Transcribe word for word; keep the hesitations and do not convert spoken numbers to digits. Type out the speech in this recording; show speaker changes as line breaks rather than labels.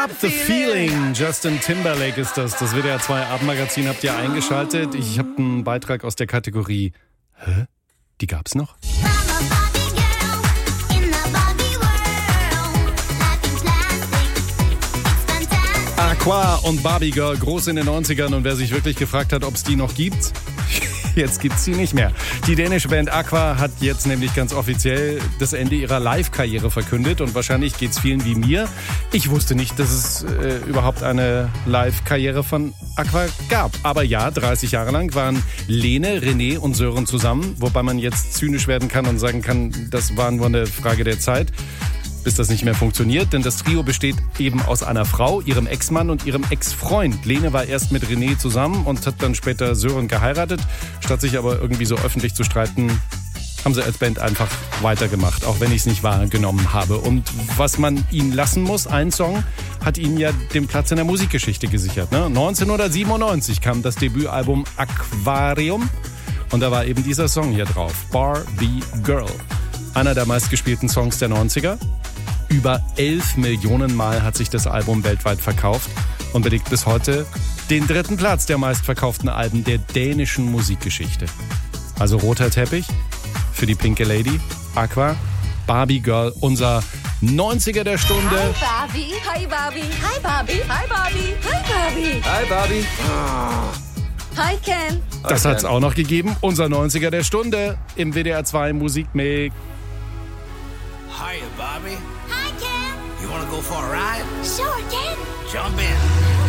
Got the Feeling. Justin Timberlake ist das. Das W D R zwei Abendmagazin habt ihr eingeschaltet. Ich habe einen Beitrag aus der Kategorie Hä? Die gab's noch? Aqua und Barbie Girl, groß in den neunzigern, und wer sich wirklich gefragt hat, ob es die noch gibt, jetzt gibt's sie nicht mehr. Die dänische Band Aqua hat jetzt nämlich ganz offiziell das Ende ihrer Live-Karriere verkündet, und wahrscheinlich geht's vielen wie mir. Ich wusste nicht, dass es äh, überhaupt eine Live-Karriere von Aqua gab. Aber ja, dreißig Jahre lang waren Lene, René und Sören zusammen, wobei man jetzt zynisch werden kann und sagen kann, das war nur eine Frage der Zeit, bis das nicht mehr funktioniert, denn das Trio besteht eben aus einer Frau, ihrem Ex-Mann und ihrem Ex-Freund. Lene war erst mit René zusammen und hat dann später Sören geheiratet. Statt sich aber irgendwie so öffentlich zu streiten, haben sie als Band einfach weitergemacht, auch wenn ich es nicht wahrgenommen habe. Und was man ihnen lassen muss, ein Song hat ihnen ja den Platz in der Musikgeschichte gesichert. Ne? neunzehnhundertsiebenundneunzig kam das Debütalbum Aquarium und da war eben dieser Song hier drauf, Barbie Girl. Einer der meistgespielten Songs der neunziger. Über elf Millionen Mal hat sich das Album weltweit verkauft und belegt bis heute den dritten Platz der meistverkauften Alben der dänischen Musikgeschichte. Also roter Teppich für die pinke Lady, Aqua, Barbie Girl, unser neunziger der Stunde.
Hi Barbie, hi Barbie, hi Barbie, hi Barbie, hi Barbie.
Hi Barbie.
Hi Ken.
Das
Hi,
hat's
Ken.
auch noch gegeben. Unser neunziger der Stunde im W D R zwei Musikmix.
Hiya, Bobby.
Hi Ken.
You wanna go for a ride?
Sure Ken.
Jump in.